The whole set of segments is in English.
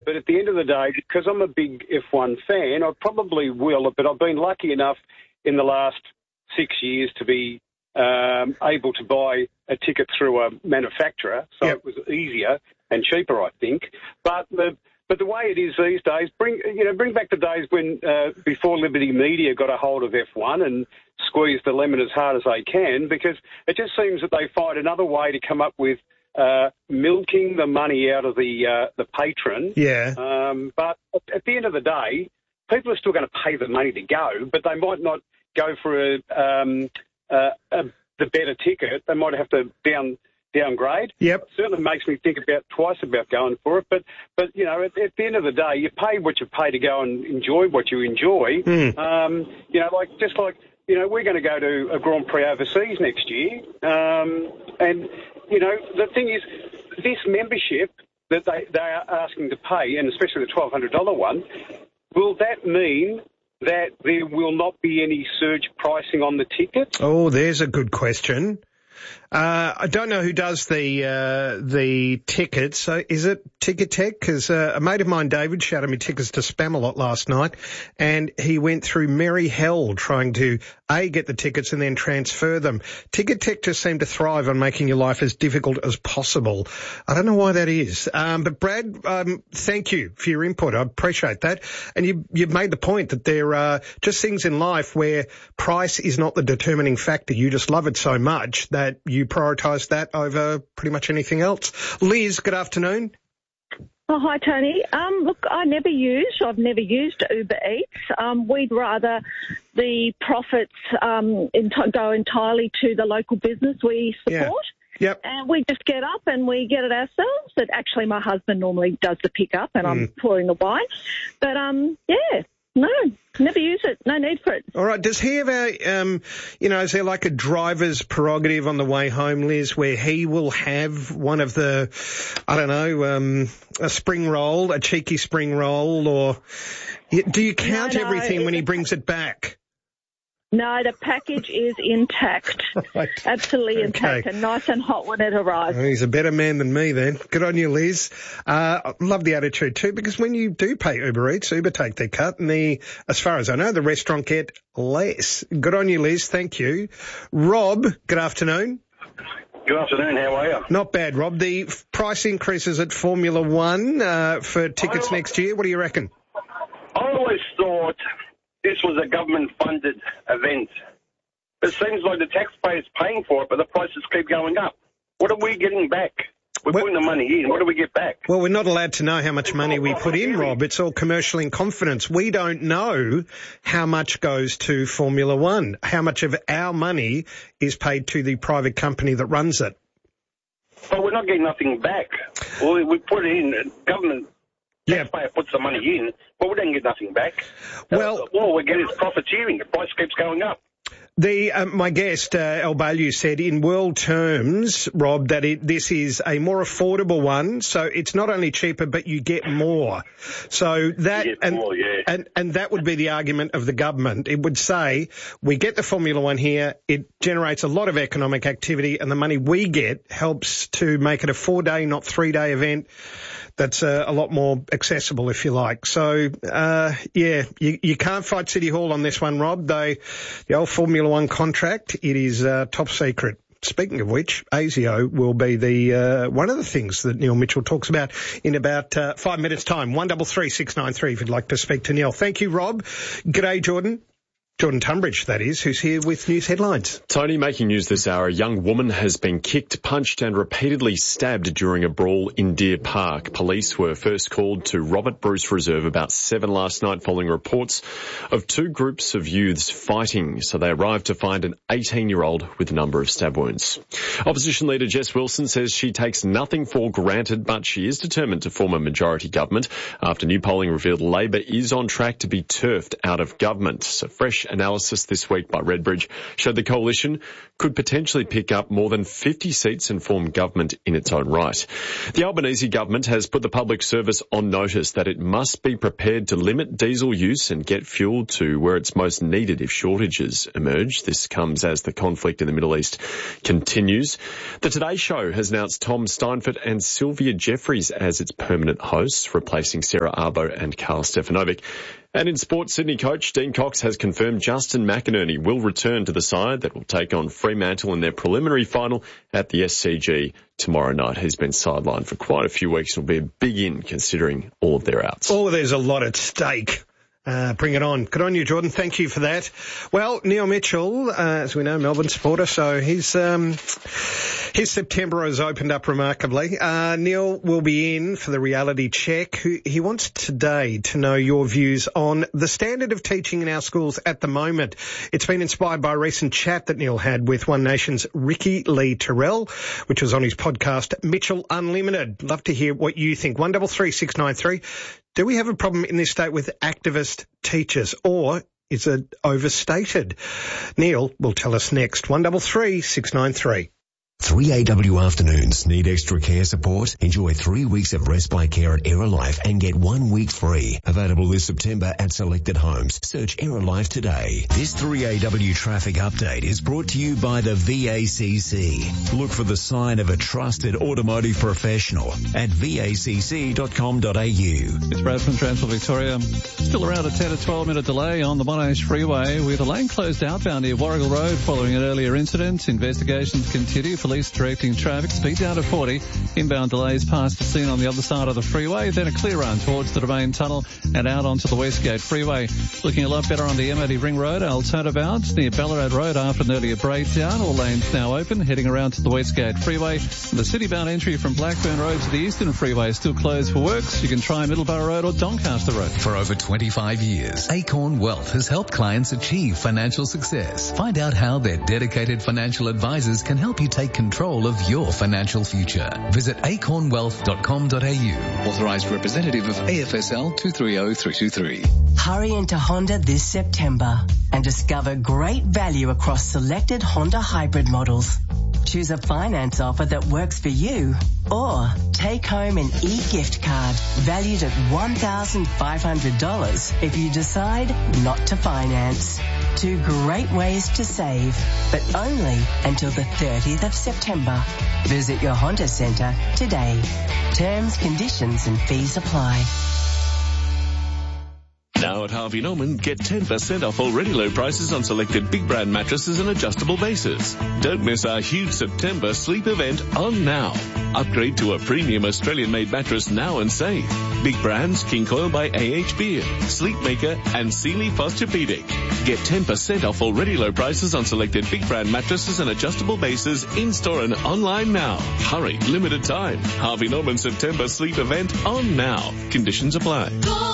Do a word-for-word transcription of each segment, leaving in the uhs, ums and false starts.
But at the end of the day, because I'm a big F one fan, I probably will. But I've been lucky enough in the last six years to be um, able to buy a ticket through a manufacturer, so yep. It was easier and cheaper, I think. But the but the way it is these days, bring you know bring back the days when uh, before Liberty Media got a hold of F one and squeezed the lemon as hard as they can, because it just seems that they find another way to come up with uh, milking the money out of the uh, the patron. Yeah. Um, but at the end of the day, people are still going to pay the money to go, but they might not go for a, um, uh, a the better ticket. They might have to down. downgrade. Yep. It certainly makes me think about twice about going for it. But, but you know, at, at the end of the day, you pay what you pay to go and enjoy what you enjoy. Mm. Um, you know, like just like, you know, we're going to go to a Grand Prix overseas next year. Um, and, you know, the thing is, this membership that they, they are asking to pay, and especially the twelve hundred dollars one, will that mean that there will not be any surge pricing on the ticket? Oh, there's a good question. Uh, I don't know who does the uh, the tickets. So is it Ticketek? Because uh, a mate of mine, David, shouted me tickets to Spamalot last night, and he went through merry hell trying to A, get the tickets and then transfer them. Ticketek just seemed to thrive on making your life as difficult as possible. I don't know why that is. Um, but Brad, um, thank you for your input. I appreciate that. And you, you've made the point that there are just things in life where price is not the determining factor. You just love it so much that you prioritise that over pretty much anything else. Liz, good afternoon. Oh, hi, Tony. Um, look, I never use, I've never used Uber Eats. Um, we'd rather the profits um, ent- go entirely to the local business we support. Yeah. Yep. And we just get up and we get it ourselves. But actually, my husband normally does the pickup and mm. I'm pouring the wine. But, um, yeah. No, never use it. No need for it. All right. Does he have a, um, you know, is there like a driver's prerogative on the way home, Liz, where he will have one of the, I don't know, um, a spring roll, a cheeky spring roll, or do you count no, no, everything when he brings it back? No, the package is intact. Right. Absolutely intact, okay. And nice and hot when it arrives. Well, he's a better man than me then. Good on you, Liz. Uh, I love the attitude too, because when you do pay Uber Eats, Uber take their cut, and the, as far as I know, the restaurant get less. Good on you, Liz. Thank you. Rob, good afternoon. Good afternoon. How are you? Not bad, Rob. The f- price increases at Formula One uh, for tickets I, next year. What do you reckon? I always thought this was a government-funded event. It seems like the taxpayer's paying for it, but the prices keep going up. What are we getting back? We're well, putting the money in. What do we get back? Well, we're not allowed to know how much money we put in, Rob. It's all commercial in confidence. We don't know how much goes to Formula One, how much of our money is paid to the private company that runs it. But we're not getting nothing back. Well, we put it in. Government Yeah. taxpayer puts the money in, but we don't get nothing back. Well, uh, all we get is profiteering. The price keeps going up. The uh, my guest, uh, El Balu, said in world terms, Rob, that it, this is a more affordable one. So it's not only cheaper, but you get more. So that you get and, more, yeah. and and that would be the argument of the government. It would say we get the Formula One here. It generates a lot of economic activity, and the money we get helps to make it a four-day, not three-day event. That's uh, a lot more accessible, if you like. So, uh, yeah, you, you can't fight City Hall on this one, Rob. They, the old Formula One contract, it is uh, top secret. Speaking of which, ASIO will be the uh, one of the things that Neil Mitchell talks about in about uh, five minutes' time. One double three six nine three if you'd like to speak to Neil. Thank you, Rob. G'day, Jordan. Jordan Tunbridge, that is, who's here with news headlines. Tony, making news this hour, a young woman has been kicked, punched and repeatedly stabbed during a brawl in Deer Park. Police were first called to Robert Bruce Reserve about seven last night following reports of two groups of youths fighting. So they arrived to find an eighteen-year-old with a number of stab wounds. Opposition leader Jess Wilson says she takes nothing for granted, but she is determined to form a majority government after new polling revealed Labor is on track to be turfed out of government. So fresh fresh analysis this week by Redbridge showed the coalition could potentially pick up more than fifty seats and form government in its own right. The Albanese government has put the public service on notice that it must be prepared to limit diesel use and get fuel to where it's most needed if shortages emerge. This comes as the conflict in the Middle East continues. The Today Show has announced Tom Steinfort and Sylvia Jeffries as its permanent hosts, replacing Sarah Arbo and Carl Stefanovic. And in sports, Sydney coach Dean Cox has confirmed Justin McInerney will return to the side that will take on Fremantle in their preliminary final at the S C G tomorrow night. He's been sidelined for quite a few weeks and will be a big in considering all of their outs. Oh, there's a lot at stake. Uh, bring it on. Good on you, Jordan. Thank you for that. Well, Neil Mitchell, uh, as we know, Melbourne supporter, so his, um, his September has opened up remarkably. Uh, Neil will be in for the reality check. He wants today to know your views on the standard of teaching in our schools at the moment. It's been inspired by a recent chat that Neil had with One Nation's Ricky Lee Terrell, which was on his podcast, Mitchell Unlimited. Love to hear what you think. one double three six nine three. Do we have a problem in this state with activist teachers, or is it overstated? Neil will tell us next. one double three six nine three. three A W afternoons. Need extra care support? Enjoy three weeks of respite care at Aerolife and get one week free. Available this September at selected homes. Search Aerolife today. This three A W traffic update is brought to you by the V A C C. Look for the sign of a trusted automotive professional at V A C C dot com dot A U. It's Brad from Transfer Victoria. Still around a ten to twelve minute delay on the Monash Freeway with a lane closed outbound near Warrigal Road following an earlier incident. Investigations continue. Police directing traffic, speed down to forty. Inbound delays past the scene on the other side of the freeway, then a clear run towards the Domain Tunnel and out onto the Westgate Freeway. Looking a lot better on the M O T Ring Road, I'll turn about near Ballarat Road after an earlier breakdown. All lanes now open, heading around to the Westgate Freeway. The city-bound entry from Blackburn Road to the Eastern Freeway is still closed for works. You can try Middleborough Road or Doncaster Road. For over twenty-five years, Acorn Wealth has helped clients achieve financial success. Find out how their dedicated financial advisors can help you take control of your financial future. Visit acorn wealth dot com dot A U. Authorised representative of A F S L two three zero three two three. Hurry into Honda this September and discover great value across selected Honda hybrid models. Choose a finance offer that works for you, or take home an e-gift card valued at one thousand five hundred dollars if you decide not to finance. Two great ways to save, but only until the thirtieth of September. Visit your Honda Centre today. Terms, conditions and fees apply. Now at Harvey Norman, get ten percent off already low prices on selected big brand mattresses and adjustable bases. Don't miss our huge September sleep event on now. Upgrade to a premium Australian-made mattress now and save. Big brands, King Coil by A H Beer, Sleepmaker and Sealy Posturepedic. Get ten percent off already low prices on selected big brand mattresses and adjustable bases in-store and online now. Hurry, limited time. Harvey Norman September sleep event on now. Conditions apply. Go!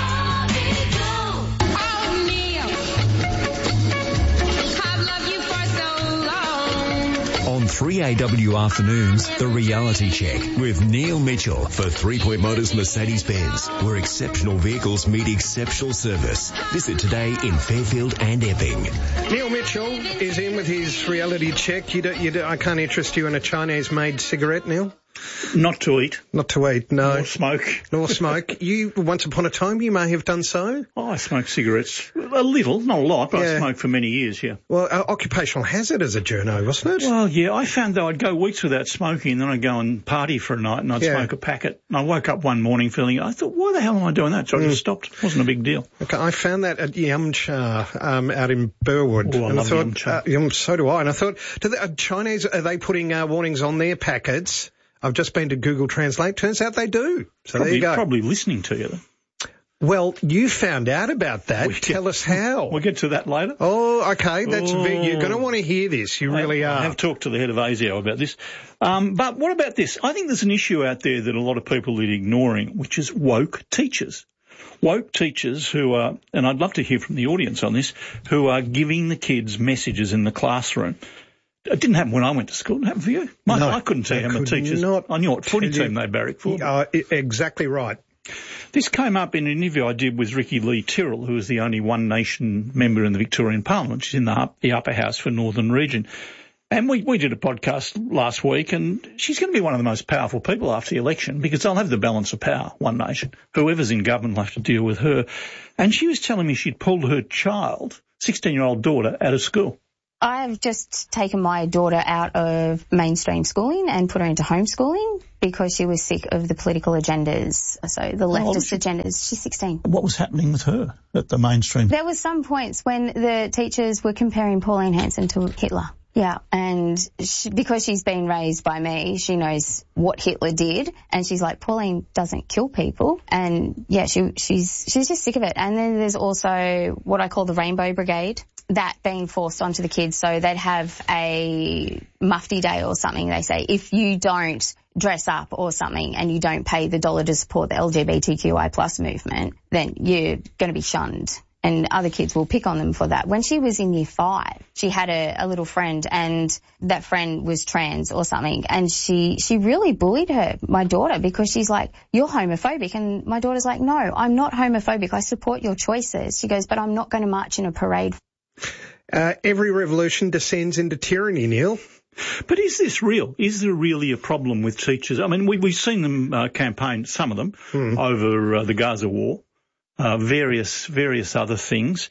On three A W afternoons, the reality check with Neil Mitchell for Three Point Motors Mercedes-Benz, where exceptional vehicles meet exceptional service. Visit today in Fairfield and Epping. Neil Mitchell is in with his reality check. You do, you do, I can't interest you in a Chinese-made cigarette, Neil? Not to eat. Not to eat, no. Nor smoke. Nor smoke. You, once upon a time, you may have done so. Oh, I smoke cigarettes. A little, not a lot, but yeah. I smoked for many years, yeah. Well, uh, occupational hazard as a journo, wasn't it? Well, yeah, I found though I'd go weeks without smoking, and then I'd go and party for a night, and I'd yeah. smoke a packet. And I woke up one morning feeling, I thought, why the hell am I doing that? So mm. I just stopped. It wasn't a big deal. Okay, I found that at Yumcha, um, out in Burwood. Oh, I and love I thought, Yumcha. Uh, so do I. And I thought, do the uh, Chinese, are they putting uh, warnings on their packets? I've just been to Google Translate. Turns out they do. So probably, there you go. Probably listening to you then. Well, you found out about that. We Tell get, us how. We'll get to that later. Oh, okay. That's oh, very, you're going to want to hear this. You I, really are. I have talked to the head of A S I O about this. Um, but what about this? I think there's an issue out there that a lot of people are ignoring, which is woke teachers. Woke teachers who are, and I'd love to hear from the audience on this, who are giving the kids messages in the classroom. It didn't happen when I went to school. It didn't happen for you. My, no, I couldn't tell you how many teachers. Not I knew what footy team they barracked for. Uh, exactly right. This came up in an interview I did with Ricky Lee Tyrrell, who is the only One Nation member in the Victorian Parliament. She's in the, the upper house for Northern Region. And we, we did a podcast last week, and she's going to be one of the most powerful people after the election because they'll have the balance of power, One Nation. Whoever's in government will have to deal with her. And she was telling me she'd pulled her child, sixteen-year-old daughter, out of school. I've just taken my daughter out of mainstream schooling and put her into homeschooling because she was sick of the political agendas, so the leftist oh, agendas. She's sixteen. What was happening with her at the mainstream? There was some points when the teachers were comparing Pauline Hanson to Hitler. Yeah, and she, because she's been raised by me, she knows what Hitler did, and she's like, Pauline doesn't kill people, and yeah, she she's she's just sick of it. And then there's also what I call the Rainbow Brigade. That being forced onto the kids, so they'd have a mufti day or something. They say, if you don't dress up or something and you don't pay the dollar to support the L G B T Q I plus movement, then you're going to be shunned. And other kids will pick on them for that. When she was in year five, she had a, a little friend, and that friend was trans or something, and she, she really bullied her, my daughter, because she's like, you're homophobic. And my daughter's like, no, I'm not homophobic. I support your choices. She goes, but I'm not going to march in a parade. Uh, every revolution descends into tyranny, Neil. But is this real? Is there really a problem with teachers? I mean, we, we've seen them uh, campaign, some of them, hmm. over uh, the Gaza war, uh, various various other things.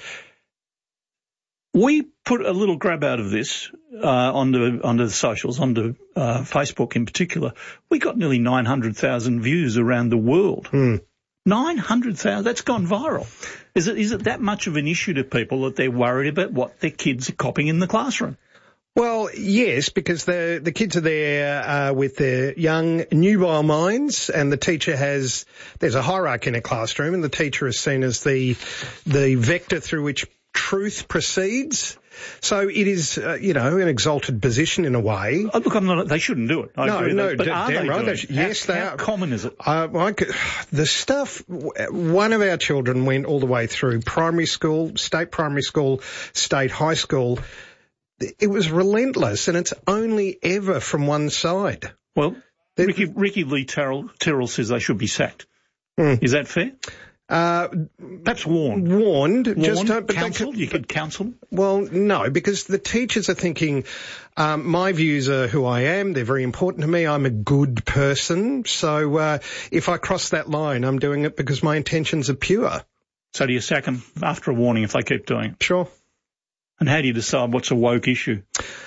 We put a little grab out of this uh, onto, onto the socials, onto uh, Facebook in particular. We got nearly nine hundred thousand views around the world. Hmm. nine hundred thousand, that's gone viral. Is it, is it that much of an issue to people that they're worried about what their kids are copying in the classroom? Well, yes, because the the kids are there uh, with their young, nubile minds, and the teacher has, there's a hierarchy in a classroom, and the teacher is seen as the the vector through which truth proceeds. So it is, uh, you know, an exalted position in a way. Oh, look, I'm not. They shouldn't do it. I no, agree no, with that. But d- are damn they right. doing They it? Yes, how, they how are. How common is it? Uh, I could, the stuff. One of our children went all the way through primary school, state primary school, state high school. It was relentless, and it's only ever from one side. Well, They're, Ricky, Ricky Lee Tyrrell, Tyrrell says they should be sacked. Mm. Is that fair? Uh, Perhaps warned. Warned. Warned, just don't, but counselled? Could, you could counsel? Well, no, because the teachers are thinking, um, my views are who I am. They're very important to me. I'm a good person. So uh, if I cross that line, I'm doing it because my intentions are pure. So do you sack them after a warning if they keep doing it? Sure. And how do you decide what's a woke issue?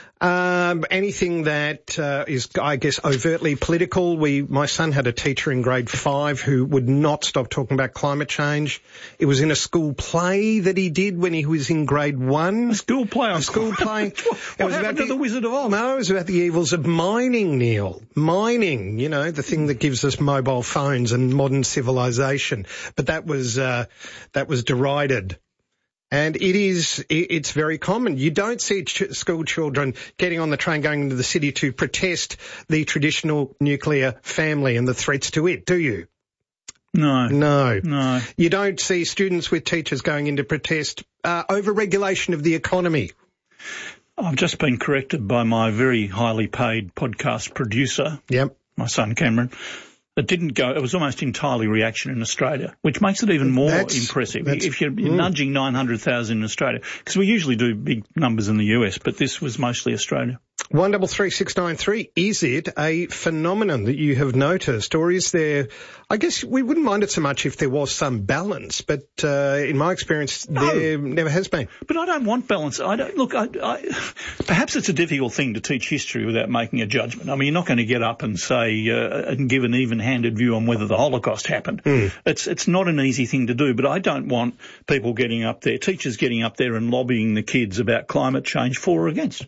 Um, anything that uh, is, I guess, overtly political. We, my son had a teacher in grade five who would not stop talking about climate change. It was in a school play that he did when he was in grade one. A school play on a school play. what what it was happened about to the, the Wizard of Oz? No, it was about the evils of mining, Neil. Mining, you know, the thing that gives us mobile phones and modern civilization. But that was uh, that was derided. And it is, it's very common. You don't see ch- school children getting on the train going into the city to protest the traditional nuclear family and the threats to it, do you? No. No. No. You don't see students with teachers going in to protest uh, over-regulation of the economy. I've just been corrected by my very highly paid podcast producer. Yep. My son Cameron. It didn't go, it was almost entirely reaction in Australia, which makes it even more that's, impressive. That's, if you're mm. nudging nine hundred thousand in Australia, because we usually do big numbers in the U S, but this was mostly Australia. one double three six nine three, is it a phenomenon that you have noticed, or is there, I guess we wouldn't mind it so much if there was some balance, but uh, in my experience no. there never has been. But I don't want balance. I don't, look, I, I, perhaps it's a difficult thing to teach history without making a judgment. I mean, you're not going to get up and say, uh, and give an even-handed view on whether the Holocaust happened. Mm. It's, it's not an easy thing to do, but I don't want people getting up there, teachers getting up there and lobbying the kids about climate change for or against.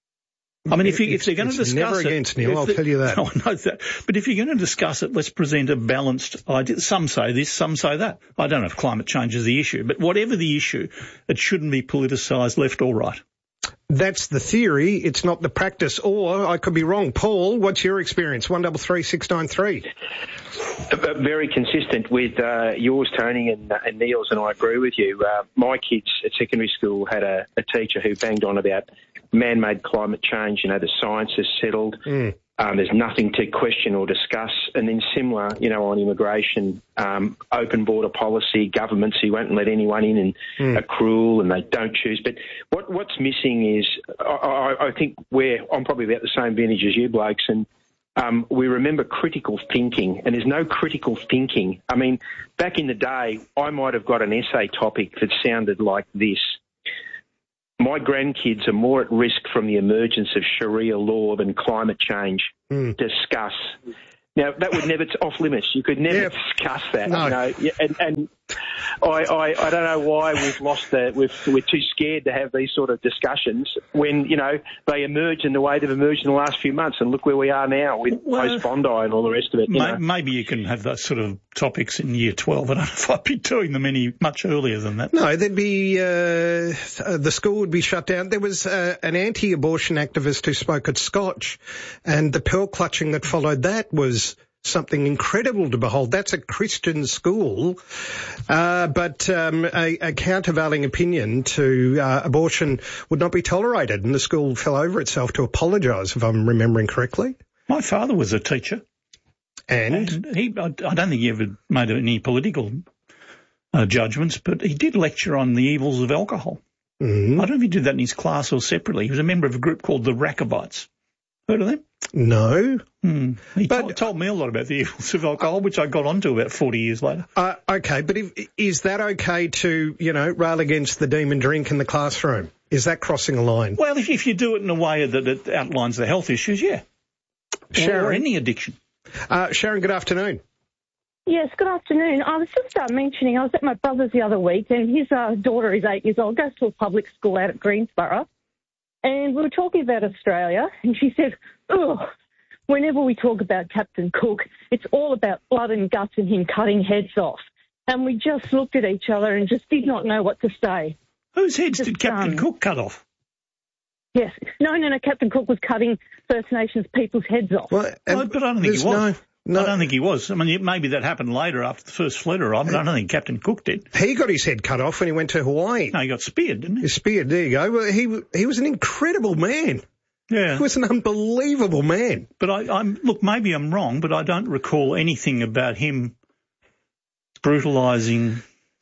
I mean, if, you, if they're going to discuss never it... against, Neil, I'll the, tell you that. No, I know that. But if you're going to discuss it, let's present a balanced idea. Some say this, some say that. I don't know if climate change is the issue, but whatever the issue, it shouldn't be politicised left or right. That's the theory. It's not the practice. Or I could be wrong. Paul, what's your experience? one double three six nine three. Very consistent with uh, yours, Tony, and, uh, and Neil's, and I agree with you. Uh, my kids at secondary school had a, a teacher who banged on about man-made climate change. You know, the science is settled. Mm. Um, there's nothing to question or discuss. And then similar, you know, on immigration, um, open border policy, governments who won't let anyone in and mm. are cruel and they don't choose. But what, what's missing is, I, I, I think we're, I'm probably about the same vintage as you blokes, and um, we remember critical thinking, and there's no critical thinking. I mean, back in the day, I might have got an essay topic that sounded like this. My grandkids are more at risk from the emergence of Sharia law than climate change. Mm. Discuss. Now, that would never, it's off limits. You could never yep. discuss that. No. You know? And, and I, I, I don't know why we've lost that. We've, we're too scared to have these sort of discussions when, you know, they emerge in the way they've emerged in the last few months. And look where we are now with well, post-Bondi and all the rest of it. You may, know? Maybe you can have those sort of topics in year twelve. I don't know if I'd be doing them any much earlier than that. No, there'd be, uh, the school would be shut down. There was uh, an anti-abortion activist who spoke at Scotch, and the pearl clutching that followed that was something incredible to behold. That's a Christian school, uh, but um, a, a countervailing opinion to uh, abortion would not be tolerated, and the school fell over itself to apologise, if I'm remembering correctly. My father was a teacher. And? and he, I don't think he ever made any political uh, judgments, but he did lecture on the evils of alcohol. Mm-hmm. I don't know if he did that in his class or separately. He was a member of a group called the Racobites. Heard of them? No. Hmm. He but, told, told me a lot about the evils of alcohol, which I got onto about forty years later. Uh, okay, but if, is that okay to, you know, rail against the demon drink in the classroom? Is that crossing a line? Well, if, if you do it in a way that it outlines the health issues, yeah. Sharon, or any addiction. Uh, Sharon, good afternoon. Yes, good afternoon. I was just uh, mentioning, I was at my brother's the other week, and his uh, daughter is eight years old, goes to a public school out at Greensborough. And we were talking about Australia, and she said, oh, whenever we talk about Captain Cook, it's all about blood and guts and him cutting heads off. And we just looked at each other and just did not know what to say. Whose heads just, did Captain um, Cook cut off? Yes. No, no, no, Captain Cook was cutting First Nations people's heads off. Well, well, but I don't think he was. No, no. I don't think he was. I mean, maybe that happened later after the first fleet arrived, but I don't think Captain Cook did. He got his head cut off when he went to Hawaii. No, he got speared, didn't he? He speared, there you go. Well, he he was an incredible man. Yeah. He was an unbelievable man. But I, I'm look, maybe I'm wrong, but I don't recall anything about him brutalising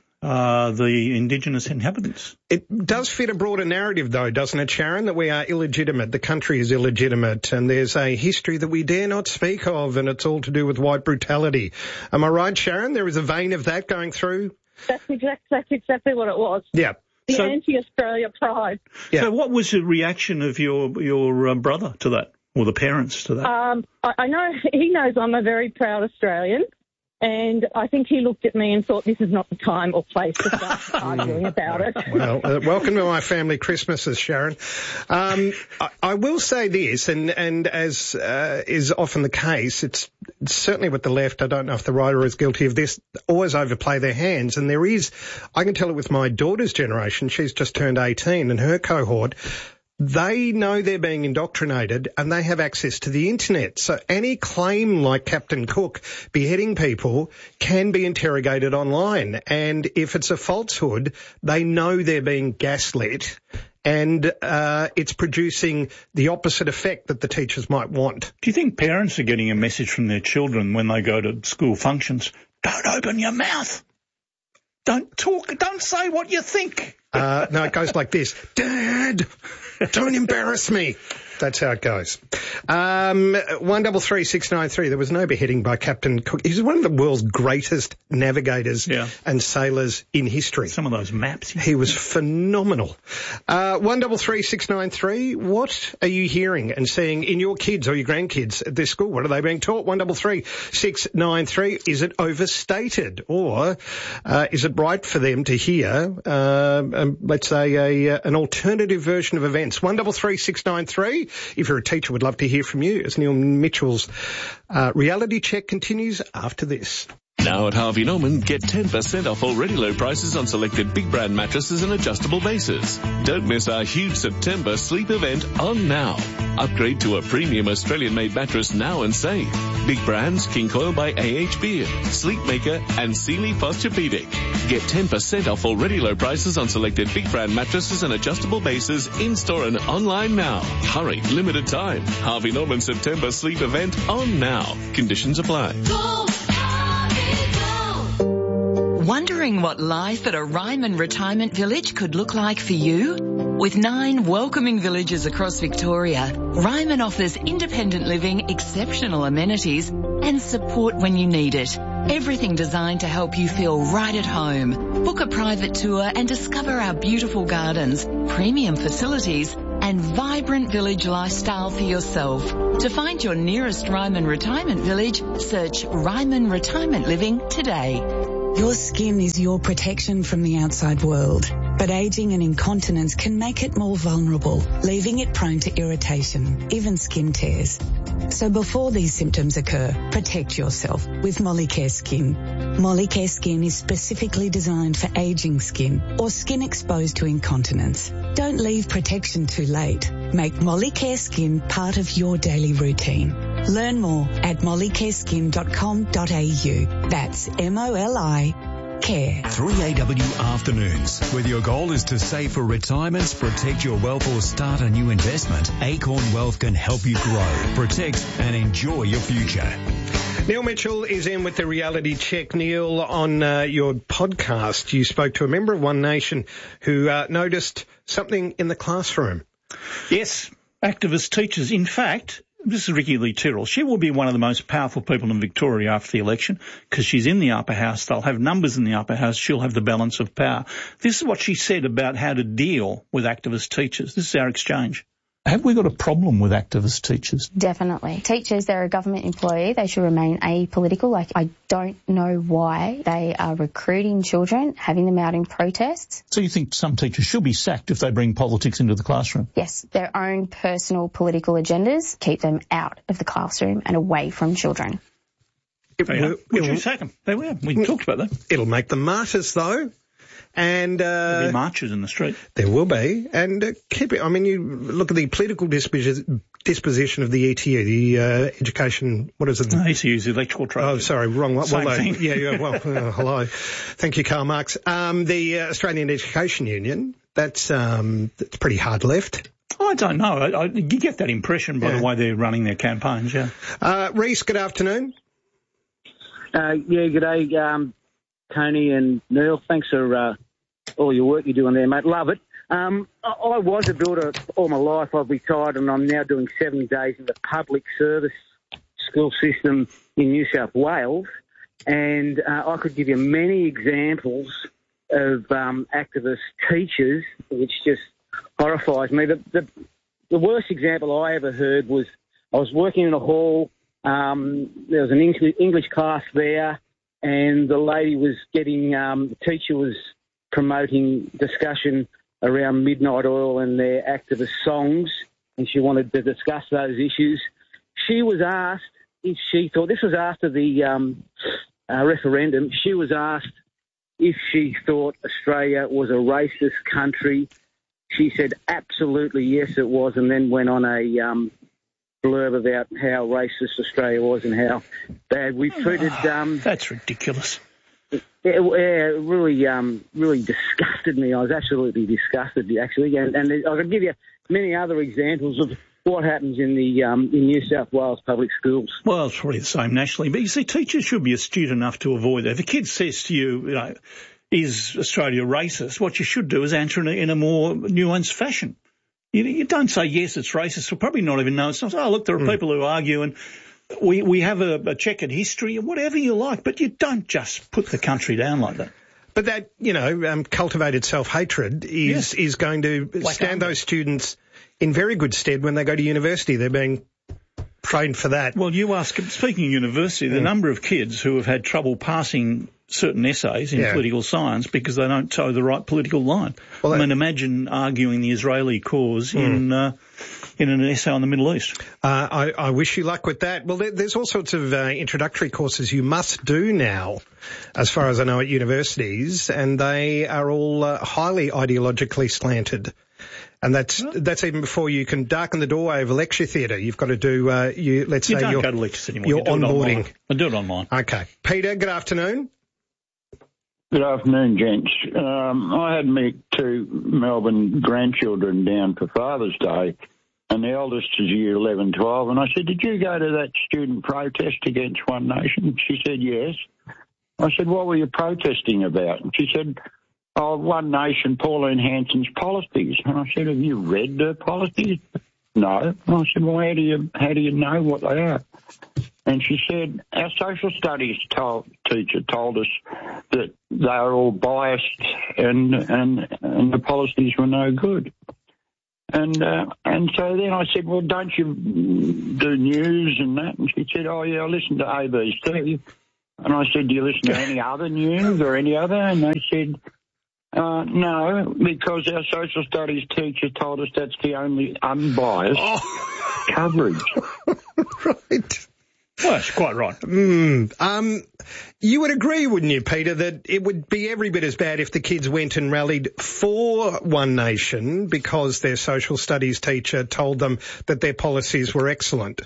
uh, the Indigenous inhabitants. It does fit a broader narrative, though, doesn't it, Sharon, that we are illegitimate, the country is illegitimate, and there's a history that we dare not speak of, and it's all to do with white brutality. Am I right, Sharon? There is a vein of that going through? That's, exact, that's exactly what it was. Yeah. The so, anti-Australia pride. Yeah. So what was the reaction of your your uh, brother to that, or the parents to that? Um, I, I know he knows I'm a very proud Australian, and I think he looked at me and thought this is not the time or place to start arguing about it. Well, uh, welcome to my family Christmases, Sharon. Um, I, I will say this, and, and as uh, is often the case, it's, it's certainly with the left, I don't know if the right is guilty of this, always overplay their hands. And there is, I can tell it with my daughter's generation, she's just turned eighteen, and her cohort, they know they're being indoctrinated and they have access to the internet. So any claim like Captain Cook beheading people can be interrogated online. And if it's a falsehood, they know they're being gaslit, and uh, it's producing the opposite effect that the teachers might want. Do you think parents are getting a message from their children when they go to school functions? Don't open your mouth. Don't talk. Don't say what you think. Uh, no, it goes like this. Dad, don't embarrass me. That's how it goes. Um, one double three six nine three. There was no beheading by Captain Cook. He's one of the world's greatest navigators yeah. and sailors in history. Some of those maps. He was phenomenal. Uh, one double three six nine three. What are you hearing and seeing in your kids or your grandkids at their school? What are they being taught? One double three six nine three. Is it overstated, or uh, is it right for them to hear, uh, um, let's say, a, an alternative version of events? One double three six nine three. If you're a teacher, we'd love to hear from you as Neil Mitchell's uh, reality check continues after this. Now at Harvey Norman, get ten percent off already low prices on selected big brand mattresses and adjustable bases. Don't miss our huge September sleep event on now. Upgrade to a premium Australian-made mattress now and save. Big brands, King Coil by A H Beard, Sleepmaker and Sealy Posturepedic. Get ten percent off already low prices on selected big brand mattresses and adjustable bases in-store and online now. Hurry, limited time. Harvey Norman September sleep event on now. Conditions apply. Go, Harvey, go. Wondering what life at a Ryman Retirement Village could look like for you? With nine welcoming villages across Victoria, Ryman offers independent living, exceptional amenities and support when you need it. Everything designed to help you feel right at home. Book a private tour and discover our beautiful gardens, premium facilities and vibrant village lifestyle for yourself. To find your nearest Ryman Retirement Village, search Ryman Retirement Living today. Your skin is your protection from the outside world, but ageing and incontinence can make it more vulnerable, leaving it prone to irritation, even skin tears. So before these symptoms occur, protect yourself with Molicare Skin. Molicare Skin is specifically designed for aging skin or skin exposed to incontinence. Don't leave protection too late. Make Molicare Skin part of your daily routine. Learn more at mollicare skin dot com dot a u. That's M O L I care. three A W Afternoons. Whether your goal is to save for retirement, protect your wealth or start a new investment, Acorn Wealth can help you grow, protect and enjoy your future. Neil Mitchell is in with the reality check. Neil, on uh, your podcast, you spoke to a member of One Nation who uh, noticed something in the classroom. Yes, activist teachers. In fact, this is Ricky Lee Tyrrell. She will be one of the most powerful people in Victoria after the election because she's in the upper house. They'll have numbers in the upper house. She'll have the balance of power. This is what she said about how to deal with activist teachers. This is our exchange. Have we got a problem with activist teachers? Definitely. Teachers, they're a government employee. They should remain apolitical. Like, I don't know why they are recruiting children, having them out in protests. So you think some teachers should be sacked if they bring politics into the classroom? Yes, their own personal political agendas keep them out of the classroom and away from children. It will, Would you sack them? They were. We talked about that. It'll make them martyrs, though. And uh, there'll be marches in the street. There will be, and uh, keep it. I mean, you look at the political disposition, disposition of the E T U, the uh, education. What is it? The E T U is the electrical trade. Oh, sorry, wrong one. Same well, thing. Uh, yeah, yeah. Well, uh, hello. Thank you, Karl Marx. Um, the uh, Australian Education Union. That's um, that's pretty hard left. I don't know. I, I, you get that impression by yeah. the way they're running their campaigns. Yeah. Uh, Reece, good afternoon. Uh, yeah, good day, um, Tony and Neil. Thanks for uh, all your work you're doing there, mate. Love it. Um, I, I was a builder all my life. I've retired and I'm now doing seventy days in the public service school system in New South Wales. And uh, I could give you many examples of um, activist teachers, which just horrifies me. The, the, the worst example I ever heard was I was working in a hall. Um, there was an English, English class there, and the lady was getting, um, the teacher was promoting discussion around Midnight Oil and their activist songs, and she wanted to discuss those issues. She was asked if she thought, this was after the um, uh, referendum, she was asked if she thought Australia was a racist country. She said absolutely yes it was, and then went on a um, blurb about how racist Australia was and how bad we treated... Um, That's ridiculous. It, it, it really, um, really disgusted me. I was absolutely disgusted, actually. And, and I could give you many other examples of what happens in the um, in New South Wales public schools. Well, it's probably the same nationally. But you see, teachers should be astute enough to avoid that. If a kid says to you, you know, is Australia racist, what you should do is answer in a, in a more nuanced fashion. You, you don't say, yes, it's racist. We'll probably not even know it's not. Oh, look, there are mm. people who argue and we, we have a, a checkered history and whatever you like, but you don't just put the country down like that. But that, you know, um, cultivated self-hatred is, yes. is going to like stand those students in very good stead when they go to university. They're being trained for that. Well, you ask, speaking of university, the mm. number of kids who have had trouble passing certain essays in yeah. political science because they don't toe the right political line. Well, I mean, imagine arguing the Israeli cause mm. in uh, in an essay on the Middle East. Uh, I, I wish you luck with that. Well, there, there's all sorts of uh, introductory courses you must do now, as far as I know, at universities, and they are all uh, highly ideologically slanted. And that's oh. that's even before you can darken the doorway of a lecture theatre. You've got to do, uh, you let's you say, don't your, go to lectures anymore. your you do onboarding. I do it online. Okay. Peter, good afternoon. Good afternoon, gents. Um, I had my two Melbourne grandchildren down for Father's Day, and the eldest is year eleven, twelve, and I said, did you go to that student protest against One Nation? She said, yes. I said, what were you protesting about? And she said, oh, One Nation, Pauline Hanson's policies. And I said, have you read the policies? No. And I said, well, how do you, how do you know what they are? And she said, our social studies told, teacher told us that they are all biased and and and the policies were no good. And uh, and so then I said, well, don't you do news and that? And she said, oh, yeah, I listen to A B C. And I said, do you listen to any other news or any other? And they said, uh, no, because our social studies teacher told us that's the only unbiased oh. coverage. Right. Well, that's quite right. Mm, um, you would agree, wouldn't you, Peter, that it would be every bit as bad if the kids went and rallied for One Nation because their social studies teacher told them that their policies were excellent?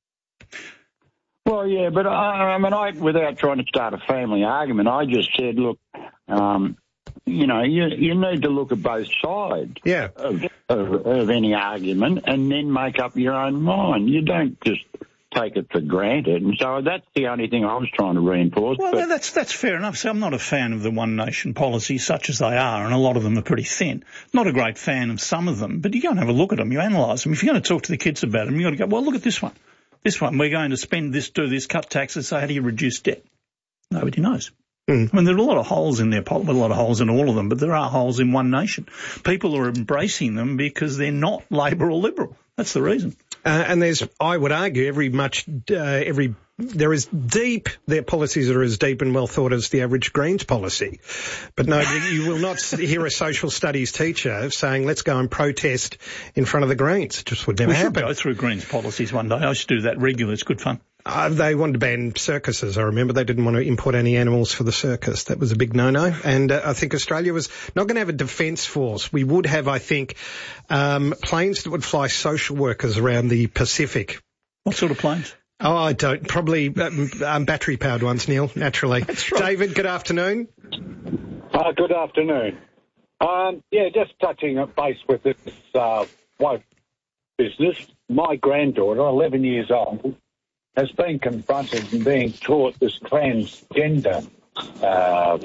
Well, yeah, but I, I mean, I, without trying to start a family argument, I just said, look, um, you know, you you need to look at both sides yeah. of, of, of any argument and then make up your own mind. You don't just take it for granted, and so that's the only thing I was trying to reinforce. Well, but that's that's fair enough. So I'm not a fan of the One Nation policies such as they are, and a lot of them are pretty thin. Not a great fan of some of them, but you go and have a look at them, you analyse them. If you're going to talk to the kids about them, you've got to go, well, look at this one. This one, we're going to spend this, do this, cut taxes, so how do you reduce debt? Nobody knows. Mm. I mean, there are a lot of holes in their well, a lot of holes in all of them, but there are holes in One Nation. People are embracing them because they're not Labor or Liberal. That's the reason. Uh, and there's, I would argue, every much, uh, every, there is deep, their policies are as deep and well thought as the average Greens policy. But no, you will not hear a social studies teacher saying, let's go and protest in front of the Greens. It just would never we happen. We should go through Greens policies one day. I used to do that regularly. It's good fun. Uh, they wanted to ban circuses, I remember. They didn't want to import any animals for the circus. That was a big no-no. And uh, I think Australia was not going to have a defence force. We would have, I think, um, planes that would fly social workers around the Pacific. What sort of planes? Oh, I don't. Probably um, um, battery-powered ones, Neil, naturally. That's right. David, good afternoon. Uh, good afternoon. Um, yeah, just touching base with this uh, woke business. My granddaughter, eleven years old, has been confronted and being taught this transgender uh,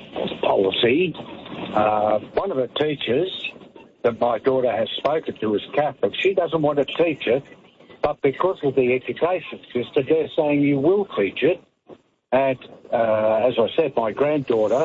policy. Uh, one of the teachers that my daughter has spoken to is Catholic. She doesn't want to teach it, but because of the education system, they're saying you will teach it. And uh, as I said, my granddaughter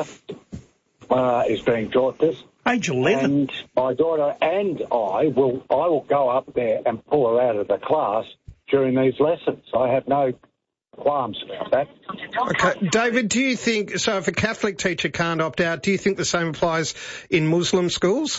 uh, is being taught this. Age eleven. And my daughter and I will, I will go up there and pull her out of the class during these lessons. I have no qualms about that. Okay. David, do you think, so if a Catholic teacher can't opt out, do you think the same applies in Muslim schools?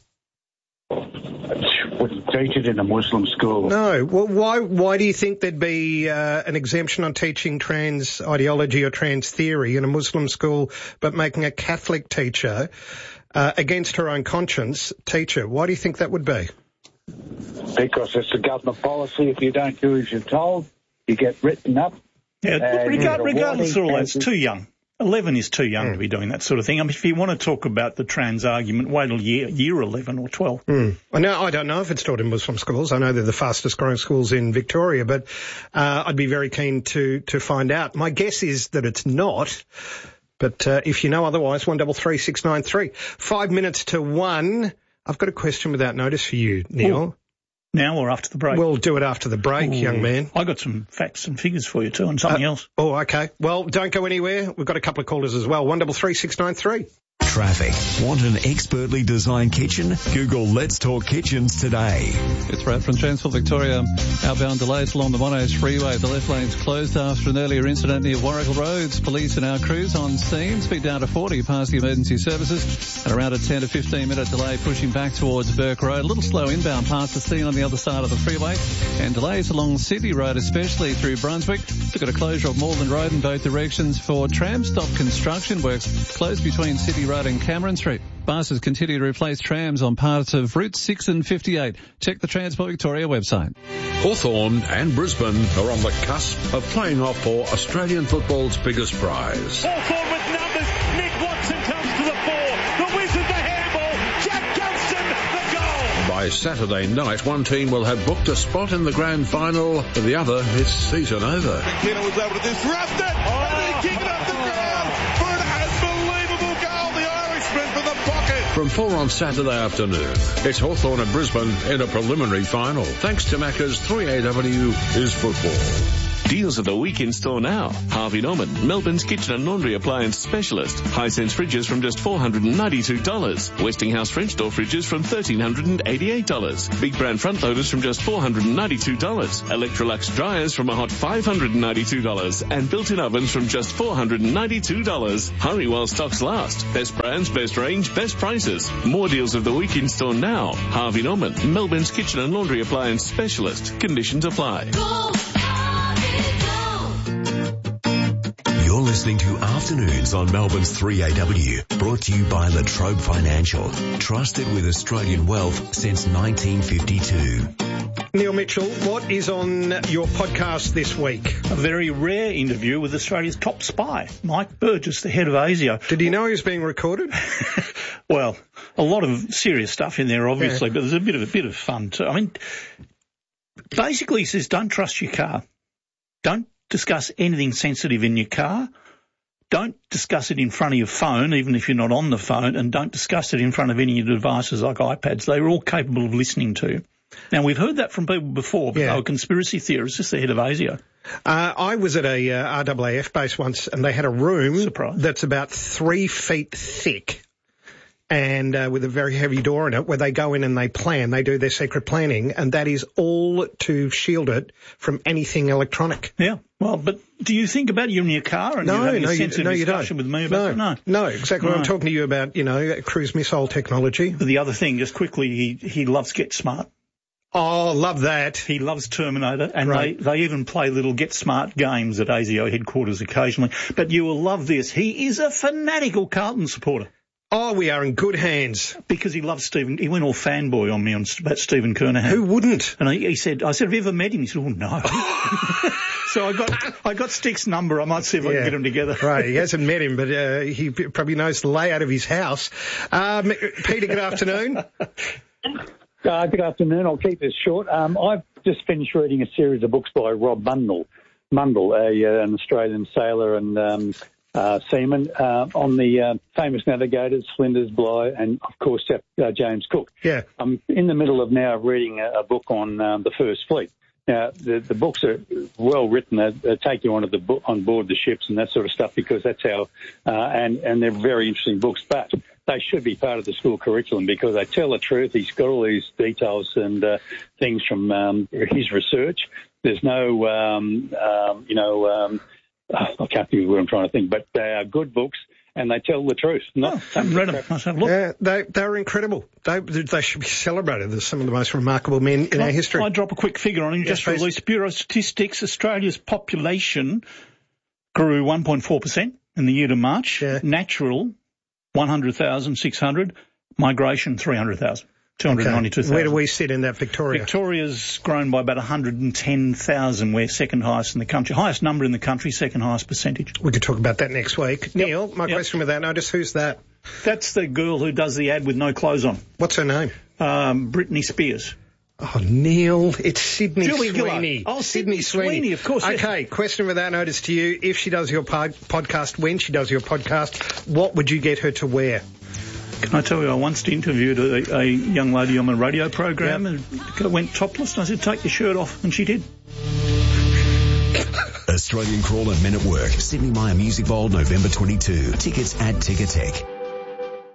Wouldn't teach it in a Muslim school. No. Well, why why do you think there'd be uh, an exemption on teaching trans ideology or trans theory in a Muslim school, but making a Catholic teacher, uh, against her own conscience, teacher? Why do you think that would be? Because it's a government policy. If you don't do as you're told, you get written up. Yeah, regard, regardless of all that, it's too young. eleven is too young mm. to be doing that sort of thing. I mean, if you want to talk about the trans argument, wait till year, year eleven or twelve. Mm. Well, now, I don't know if it's taught in Muslim schools. I know they're the fastest growing schools in Victoria, but uh, I'd be very keen to, to find out. My guess is that it's not. But uh, if you know otherwise, one double three six nine three. Five minutes to one. I've got a question without notice for you, Neil. Ooh. Now or after the break? We'll do it after the break, Ooh. young man. I got some facts and figures for you too, and something uh, else. Oh, okay. Well, don't go anywhere. We've got a couple of callers as well. One double three six nine three. traffic. Want an expertly designed kitchen? Google Let's Talk Kitchens today. It's Brad from Transport Victoria. Outbound delays along the Monash Freeway. The left lane's closed after an earlier incident near Warrigal Roads. Police and our crews on scene. Speed down to forty past the emergency services. And around a ten to fifteen minute delay pushing back towards Burke Road. A little slow inbound past the scene on the other side of the freeway. And delays along Sydney Road, especially through Brunswick. We've got a closure of Malvern Road in both directions for tram stop construction works closed between Sydney Road and Cameron Street. Buses continue to replace trams on parts of Route six and fifty-eight. Check the Transport Victoria website. Hawthorn and Brisbane are on the cusp of playing off for Australian football's biggest prize. Hawthorn with numbers. Nick Watson comes to the fore. The Wizard, the handball. Jack Johnston, the goal. By Saturday night, one team will have booked a spot in the grand final. For the other, it's season over. McKenna was able to disrupt it. Oh. And he kicked it up the ground for an unbelievable goal. The Irishman from the pocket. From four on Saturday afternoon, it's Hawthorn and Brisbane in a preliminary final. Thanks to Macca's three A W is football. Deals of the week in store now. Harvey Norman, Melbourne's kitchen and laundry appliance specialist. Hisense fridges from just four hundred ninety-two dollars. Westinghouse French door fridges from one thousand three hundred eighty-eight dollars. Big brand front loaders from just four hundred ninety-two dollars. Electrolux dryers from a hot five hundred ninety-two dollars. And built-in ovens from just four hundred ninety-two dollars. Hurry while stocks last. Best brands, best range, best prices. More deals of the week in store now. Harvey Norman, Melbourne's kitchen and laundry appliance specialist. Conditions apply. You're listening to Afternoons on Melbourne's three A W, brought to you by Latrobe Financial, trusted with Australian wealth since nineteen fifty-two. Neil Mitchell, what is on your podcast this week? A very rare interview with Australia's top spy, Mike Burgess, the head of ASIO. Did he know he was being recorded? Well, a lot of serious stuff in there, obviously, yeah. But there's a bit of a bit of fun too. I mean, basically, he says, don't trust your car. Don't discuss anything sensitive in your car. Don't discuss it in front of your phone, even if you're not on the phone, and don't discuss it in front of any of your devices like iPads. They're all capable of listening to. Now, we've heard that from people before, but yeah. They were conspiracy theorists, just the head of ASIO. Uh, I was at a uh, R A A F base once, and they had a room Surprise. that's about three feet thick and uh, with a very heavy door in it, where they go in and they plan. They do their secret planning, and that is all to shield it from anything electronic. Yeah. Well, but do you think about it? You're in your car and no, you're having no, a sensitive you, no, you discussion don't. with me about no, it? No, no, exactly. No. I'm talking to you about, you know, cruise missile technology. But the other thing, just quickly, he, he loves Get Smart. Oh, love that. He loves Terminator, and right. they, they even play little Get Smart games at ASIO headquarters occasionally. But you will love this. He is a fanatical Carlton supporter. Oh, we are in good hands. Because he loves Stephen. He went all fanboy on me on about Stephen Kernahan. Who wouldn't? And he, he said, I said, have you ever met him? He said, oh, no. So I got I got Stick's number. I might see if yeah. I can get them together. Right. He hasn't met him, but uh, he probably knows the layout of his house. Um, Peter, good afternoon. Uh, good afternoon. I'll keep this short. Um, I've just finished reading a series of books by Rob Mundell, Mundell, a, uh, an Australian sailor and um, uh, seaman, uh, on the uh, famous navigators, Flinders, Bligh, and, of course, uh, James Cook. Yeah. I'm in the middle of now reading a, a book on um, the First Fleet. Now, the, the books are well written. They, they take you onto the bo- on board the ships and that sort of stuff because that's how, uh, and, and they're very interesting books. But they should be part of the school curriculum because they tell the truth. He's got all these details and uh, things from um, his research. There's no, um, um, you know, um, I can't think of what I'm trying to think, but they are good books. And they tell the truth. Not oh, I haven't read them. Must have a look. Yeah, they, they're incredible. They, they should be celebrated as some of the most remarkable men in Can our I, history. I drop a quick figure on him. Yes, Just please. released Bureau of Statistics. Australia's population grew one point four percent in the year to March. Yeah. Natural, one hundred thousand six hundred. Migration, three hundred thousand. two hundred ninety-two thousand. Okay. Where do we sit in that, Victoria? Victoria's grown by about one hundred ten thousand. We're second highest in the country. Highest number in the country, second highest percentage. We could talk about that next week. Yep. Neil, my yep. question without notice, who's that? That's the girl who does the ad with no clothes on. What's her name? Um, Britney Spears. Oh, Neil, it's Sydney Julie Sweeney. Gillard. Oh, Sydney Sweeney, of course. Okay, yeah. question without notice to you. If she does your pod- podcast, when she does your podcast, what would you get her to wear? Can I tell you, I once interviewed a, a young lady on a radio program yep. and went topless, and I said, take your shirt off, and she did. Australian Crawler Men at Work, Sydney Myer Music Bowl, November twenty-second. Tickets at Ticketek.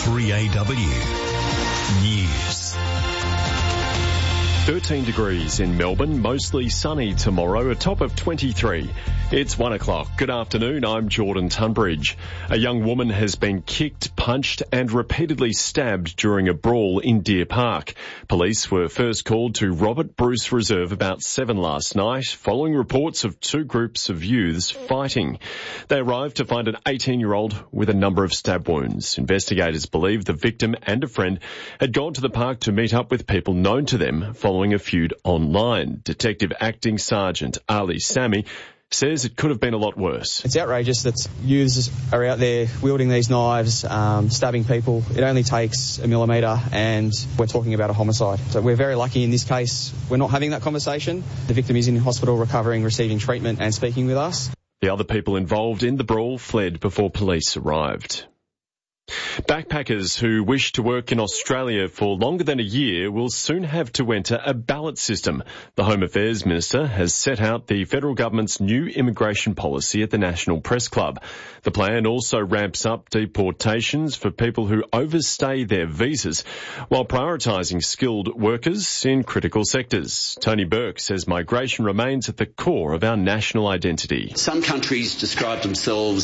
three A W News. thirteen degrees in Melbourne, mostly sunny tomorrow, a top of twenty-three. It's one o'clock. Good afternoon, I'm Jordan Tunbridge. A young woman has been kicked, punched and repeatedly stabbed during a brawl in Deer Park. Police were first called to Robert Bruce Reserve about seven last night, following reports of two groups of youths fighting. They arrived to find an eighteen-year-old with a number of stab wounds. Investigators believe the victim and a friend had gone to the park to meet up with people known to them following a feud online. Detective Acting Sergeant Ali Sami says it could have been a lot worse. It's outrageous that youths are out there wielding these knives, um, stabbing people. It only takes a millimetre and we're talking about a homicide. So we're very lucky in this case. We're not having that conversation. The victim is in hospital recovering, receiving treatment and speaking with us. The other people involved in the brawl fled before police arrived. Backpackers who wish to work in Australia for longer than a year will soon have to enter a ballot system. The Home Affairs Minister has set out the federal government's new immigration policy at the National Press Club. The plan also ramps up deportations for people who overstay their visas while prioritising skilled workers in critical sectors. Tony Burke says migration remains at the core of our national identity. Some countries describe themselves